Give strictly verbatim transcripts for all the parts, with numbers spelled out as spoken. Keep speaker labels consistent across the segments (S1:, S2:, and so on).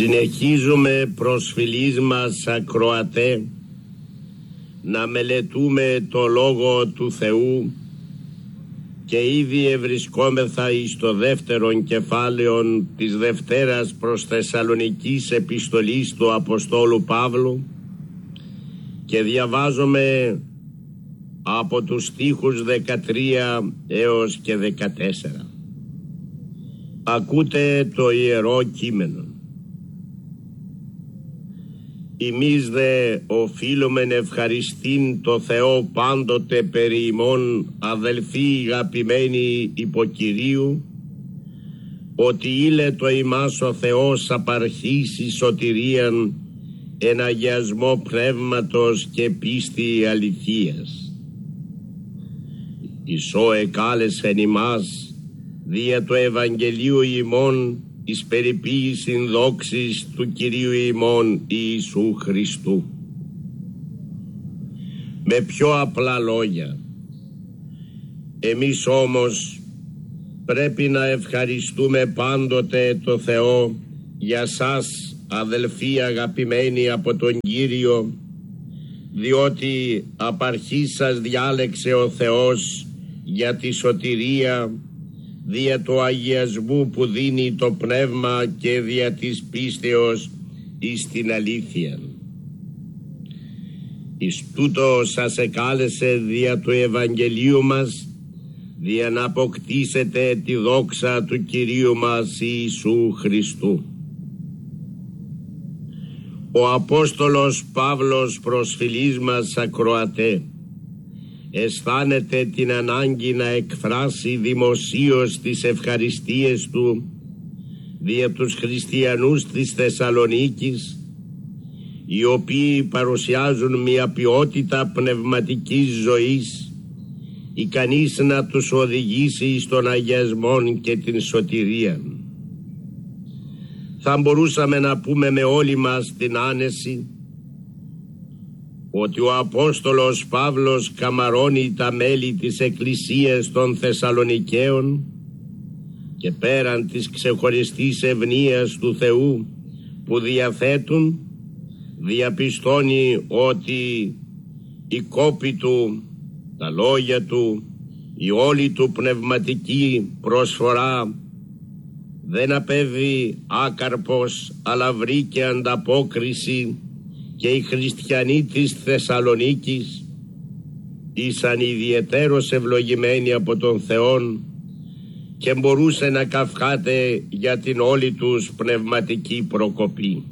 S1: Συνεχίζουμε προσφυλής μας ακροατέ να μελετούμε το Λόγο του Θεού και ήδη ευρισκόμεθα εις το δεύτερον κεφάλαιο της Δευτέρας προς Θεσσαλονικής επιστολής του Αποστόλου Παύλου και διαβάζουμε από τους στίχους δεκατρία έως και δεκατέσσερα. Ακούτε το Ιερό Κείμενο. Εμείς δε οφείλομεν ευχαριστήν το Θεό πάντοτε περί ημών, αδελφοί αγαπημένοι υπό Κυρίου, ότι ήλε το ημάς ο Θεός απαρχήσει σωτηρίαν εν αγιασμό πνεύματος και πίστη αληθείας. Ισό εκάλεσεν ημάς δια το Ευαγγελίου ημών εις περιποίησιν δόξης του Κυρίου ημών Ιησού Χριστού. Με πιο απλά λόγια, εμείς όμως πρέπει να ευχαριστούμε πάντοτε το Θεό για σας, αδελφοί αγαπημένοι από τον Κύριο, διότι απ' αρχής σας διάλεξε ο Θεός για τη σωτηρία δια του αγιασμού που δίνει το πνεύμα και δια της πίστεως εις την αλήθεια. Εις τούτο σας εκάλεσε δια του Ευαγγελίου μας, δια να αποκτήσετε τη δόξα του Κυρίου μας Ιησού Χριστού. Ο Απόστολος Παύλος προσφυλής μας ακροατέ αισθάνεται την ανάγκη να εκφράσει δημοσίως τις ευχαριστίες του δια τους χριστιανούς της Θεσσαλονίκης, οι οποίοι παρουσιάζουν μια ποιότητα πνευματικής ζωής ικανής να τους οδηγήσει στον αγιασμό και την σωτηρία. Θα μπορούσαμε να πούμε με όλη μας την άνεση ότι ο Απόστολος Παύλος καμαρώνει τα μέλη της Εκκλησίας των Θεσσαλονικαίων και πέραν της ξεχωριστής ευνοίας του Θεού που διαθέτουν, διαπιστώνει ότι η κόπη του, τα λόγια του, η όλη του πνευματική προσφορά δεν απέβη άκαρπος, αλλά βρήκε ανταπόκριση και οι χριστιανοί της Θεσσαλονίκης ήσαν ιδιαιτέρως ευλογημένοι από τον Θεόν και μπορούσε να καυχάται για την όλη τους πνευματική προκοπή.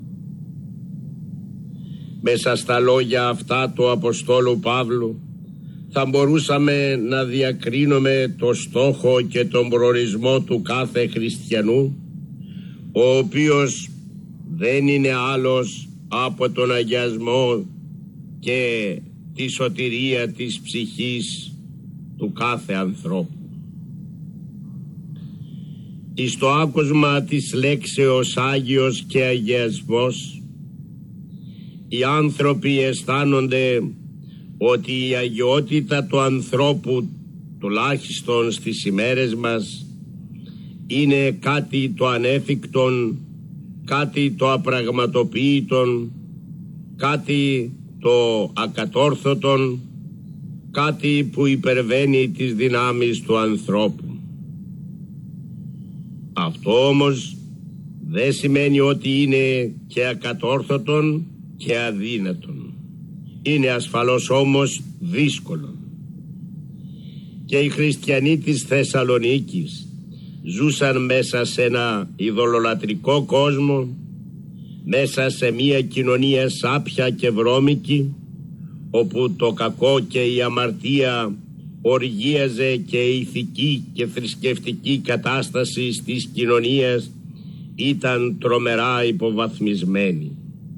S1: Μέσα στα λόγια αυτά του Αποστόλου Παύλου θα μπορούσαμε να διακρίνουμε το στόχο και τον προορισμό του κάθε χριστιανού, ο οποίος δεν είναι άλλος από τον αγιασμό και τη σωτηρία της ψυχής του κάθε ανθρώπου. Εις το άκουσμα της λέξεως Άγιος και αγιασμός, οι άνθρωποι αισθάνονται ότι η αγιότητα του ανθρώπου, τουλάχιστον στις ημέρες μας, είναι κάτι το ανέφικτον, κάτι το απραγματοποιητον, κάτι το ακατόρθωτον, κάτι που υπερβαίνει τις δυνάμεις του ανθρώπου. Αυτό όμως δεν σημαίνει ότι είναι και ακατόρθωτον και αδύνατον. Είναι ασφαλώς όμως δύσκολο. Και οι χριστιανοί της Θεσσαλονίκης ζούσαν μέσα σε ένα ειδωλολατρικό κόσμο, μέσα σε μια κοινωνία σάπια και βρώμικη, όπου το κακό και η αμαρτία οργίαζε και η ηθική και θρησκευτική κατάσταση της κοινωνίας ήταν τρομερά υποβαθμισμένη.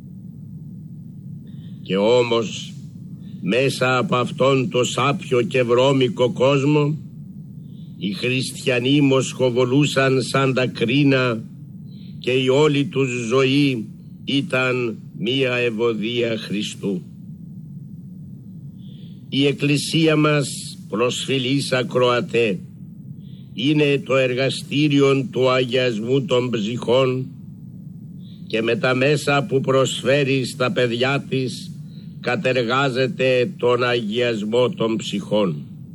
S1: Και όμως μέσα από αυτόν το σάπιο και βρώμικο κόσμο οι χριστιανοί μοσχοβολούσαν σαν τα κρίνα και η όλη τους ζωή ήταν μία ευωδία Χριστού. Η Εκκλησία μας, προσφυλής ακροατέ, είναι το εργαστήριο του αγιασμού των ψυχών και με τα μέσα που προσφέρει στα παιδιά της κατεργάζεται τον αγιασμό των ψυχών.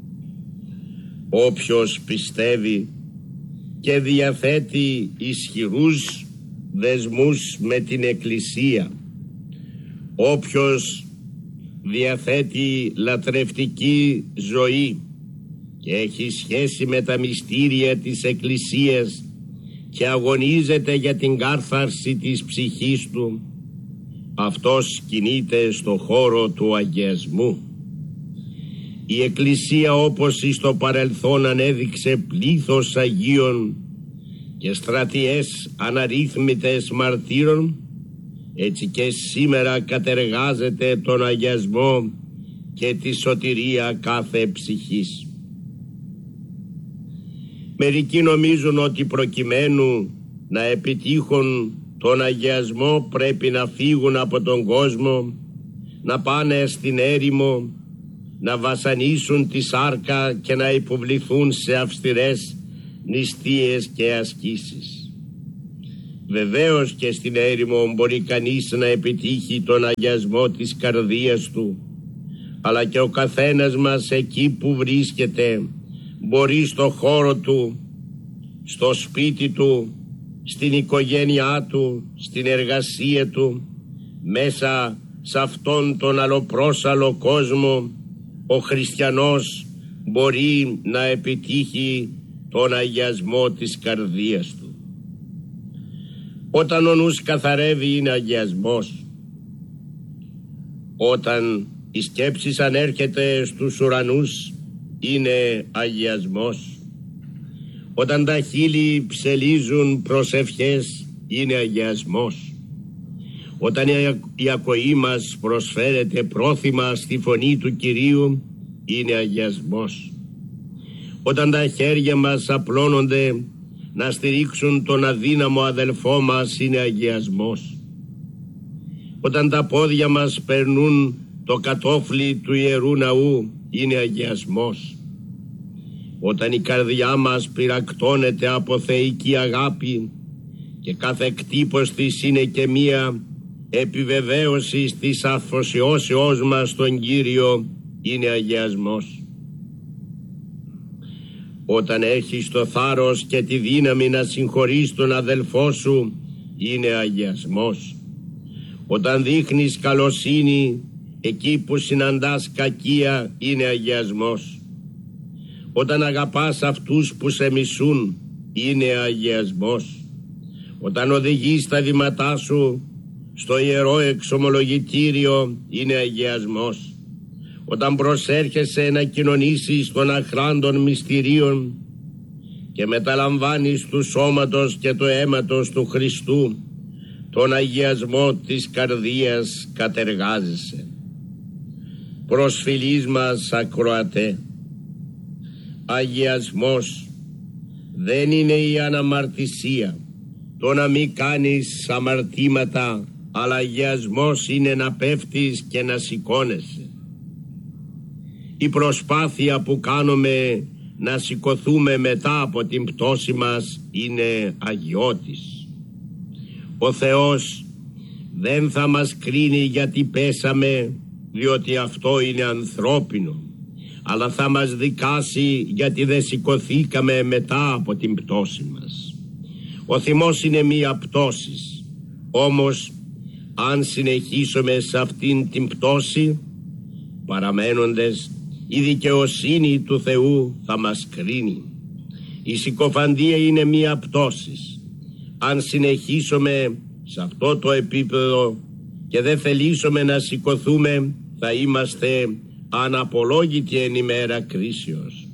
S1: Όποιος πιστεύει και διαθέτει ισχυρούς δεσμούς με την Εκκλησία, όποιος διαθέτει λατρευτική ζωή και έχει σχέση με τα μυστήρια της Εκκλησίας και αγωνίζεται για την κάρθαρση της ψυχής του, αυτός κινείται στο χώρο του αγιασμού. Η Εκκλησία, όπως στο παρελθόν ανέδειξε πλήθος Αγίων και στρατιές αναρρύθμιτες μαρτύρων, έτσι και σήμερα κατεργάζεται τον αγιασμό και τη σωτηρία κάθε ψυχής. Μερικοί νομίζουν ότι προκειμένου να επιτύχουν τον αγιασμό πρέπει να φύγουν από τον κόσμο, να πάνε στην έρημο, να βασανίσουν τη σάρκα και να υποβληθούν σε αυστηρές νηστείες και ασκήσεις. Βεβαίως και στην έρημο μπορεί κανείς να επιτύχει τον αγιασμό της καρδίας του, αλλά και ο καθένας μας εκεί που βρίσκεται μπορεί στο χώρο του, στο σπίτι του, στην οικογένειά του, στην εργασία του, μέσα σε αυτόν τον αλλοπρόσαλλο κόσμο, ο χριστιανός μπορεί να επιτύχει τον αγιασμό της καρδίας του. Όταν ο νους καθαρεύει είναι αγιασμός. Όταν η σκέψη ανέρχεται στους ουρανούς είναι αγιασμός. Όταν τα χείλη ψελίζουν προσευχές είναι αγιασμός. Όταν η ακοή μας προσφέρεται πρόθυμα στη φωνή του Κυρίου είναι αγιασμός. Όταν τα χέρια μας απλώνονται να στηρίξουν τον αδύναμο αδελφό μας είναι αγιασμός. Όταν τα πόδια μας περνούν το κατόφλι του Ιερού Ναού είναι αγιασμός. Όταν η καρδιά μας πυρακτώνεται από θεϊκή αγάπη και κάθε κτύπος της είναι και μία επιβεβαίωση της αφοσιώσεώς μας στον Κύριο είναι αγιασμός. Όταν έχεις το θάρρος και τη δύναμη να συγχωρείς τον αδελφό σου είναι αγιασμός. Όταν δείχνεις καλοσύνη εκεί που συναντάς κακία είναι αγιασμός. Όταν αγαπάς αυτούς που σε μισούν είναι αγιασμός. Όταν οδηγείς τα βήματά σου στο ιερό εξομολογητήριο είναι αγιασμός. Όταν προσέρχεσαι να κοινωνήσεις των αχράντων μυστηρίων και μεταλαμβάνεις του σώματος και του αίματος του Χριστού, τον αγιασμό της καρδίας κατεργάζεσαι. Προσφυλής μας ακροατέ, αγιασμός δεν είναι η αναμαρτησία, το να μην κάνεις αμαρτήματα, αλλά αγιασμός είναι να πέφτεις και να σηκώνεσαι. Η προσπάθεια που κάνουμε να σηκωθούμε μετά από την πτώση μας είναι αγιώτης. Ο Θεός δεν θα μας κρίνει γιατί πέσαμε, διότι αυτό είναι ανθρώπινο, αλλά θα μας δικάσει γιατί δεν σηκωθήκαμε μετά από την πτώση μας. Ο θυμός είναι μία πτώσης, όμως αν συνεχίσουμε σε αυτήν την πτώση παραμένοντες, η δικαιοσύνη του Θεού θα μας κρίνει. Η συκοφαντία είναι μία πτώσης. Αν συνεχίσουμε σε αυτό το επίπεδο και δεν θελήσουμε να σηκωθούμε, θα είμαστε αναπολόγητοι εν ημέρα κρίσεως.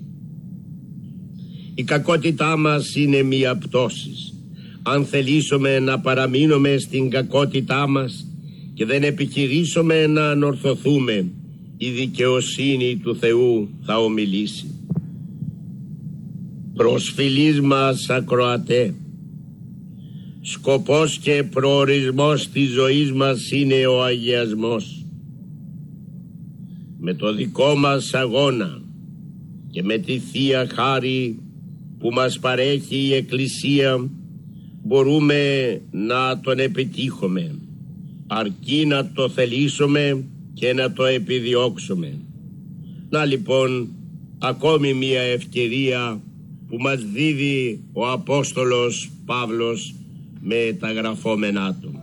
S1: Η κακότητά μας είναι μία πτώσης. Αν θελήσουμε να παραμείνουμε στην κακότητά μας και δεν επιχειρήσουμε να ανορθωθούμε, η δικαιοσύνη του Θεού θα ομιλήσει. Προσφυλής μας ακροατέ, σκοπός και προορισμός της ζωής μας είναι ο αγιασμός. Με το δικό μας αγώνα και με τη Θεία Χάρη που μας παρέχει η Εκκλησία μπορούμε να τον επιτύχουμε, αρκεί να το θελήσουμε και να το επιδιώξουμε. Να λοιπόν ακόμη μία ευκαιρία που μας δίδει ο Απόστολος Παύλος με τα γραφόμενά του.